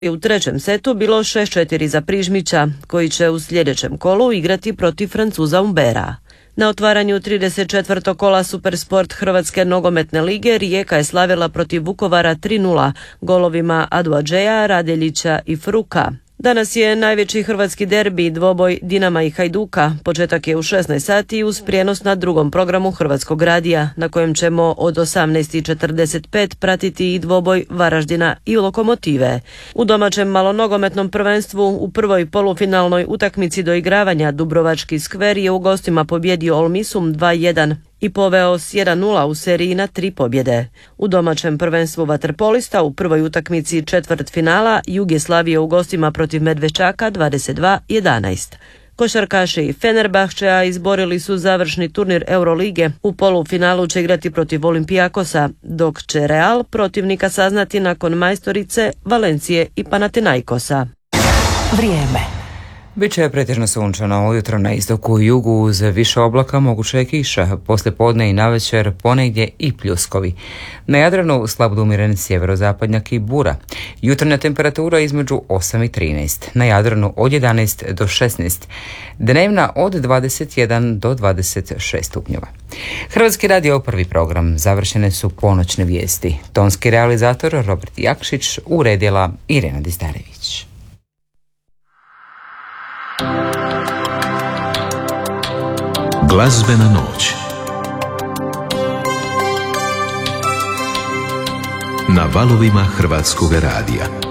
U trećem setu bilo 6-4 za Prižmića, koji će u sljedećem kolu igrati protiv Francuza Humbera. Na otvaranju 34. kola Supersport Hrvatske nogometne lige Rijeka je slavila protiv Vukovara 3:0 golovima Aduadžeja, Radeljića i Fruka. Danas je najveći hrvatski derbi, dvoboj Dinama i Hajduka. Početak je u 16 sati uz prijenos na drugom programu Hrvatskog radija, na kojem ćemo od 18:45 pratiti i dvoboj Varaždina i Lokomotive. U domaćem malonogometnom prvenstvu u prvoj polufinalnoj utakmici doigravanja Dubrovački Skver je u gostima pobjedio Olmisum 2:1 i poveo s 1:0 u seriji na 3 pobjede. U domaćem prvenstvu vaterpolista u prvoj utakmici četvrtfinala Jug je slavio u gostima protiv Medveščaka 22:11. Košarkaši Fenerbahčea izborili su završni turnir Eurolige. U polufinalu će igrati protiv Olimpijakosa, dok će Real protivnika saznati nakon majstorice, Valencije i Panathinaikosa. Vrijeme. Biće pretežno sunčano, ujutro na istoku i jugu uz više oblaka moguće je kiša, poslijepodne i navečer ponegdje i pljuskovi. Na Jadranu slab do umjeren sjeverozapadnjak i bura. Jutarnja temperatura između 8 i 13, na Jadranu od 11 do 16, dnevna od 21 do 26 stupnjeva. Hrvatski radio prvi program, završene su ponoćne vijesti. Tonski realizator Robert Jakšić, uredila Irena Dizdarević. Glazbena noć na valovima Hrvatskog radija.